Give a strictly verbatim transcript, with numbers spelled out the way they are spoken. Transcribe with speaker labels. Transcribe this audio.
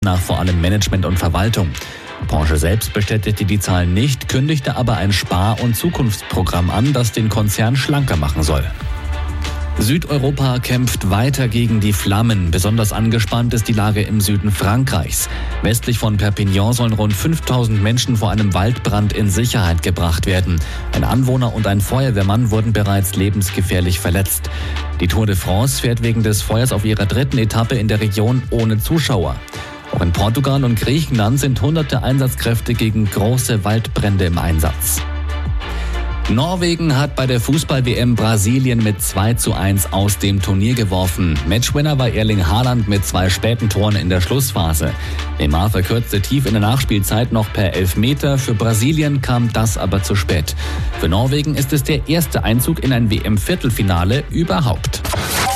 Speaker 1: nach vor allem Management und Verwaltung. Porsche selbst bestätigte die Zahlen nicht, kündigte aber ein Spar- und Zukunftsprogramm an, das den Konzern schlanker machen soll. Südeuropa kämpft weiter gegen die Flammen. Besonders angespannt ist die Lage im Süden Frankreichs. Westlich von Perpignan sollen rund fünftausend Menschen vor einem Waldbrand in Sicherheit gebracht werden. Ein Anwohner und ein Feuerwehrmann wurden bereits lebensgefährlich verletzt. Die Tour de France fährt wegen des Feuers auf ihrer dritten Etappe in der Region ohne Zuschauer. Auch in Portugal und Griechenland sind hunderte Einsatzkräfte gegen große Waldbrände im Einsatz. Norwegen hat bei der Fußball-W M Brasilien mit zwei zu eins aus dem Turnier geworfen. Matchwinner war Erling Haaland mit zwei späten Toren in der Schlussphase. Neymar verkürzte tief in der Nachspielzeit noch per Elfmeter. Für Brasilien kam das aber zu spät. Für Norwegen ist es der erste Einzug in ein W M-Viertelfinale überhaupt.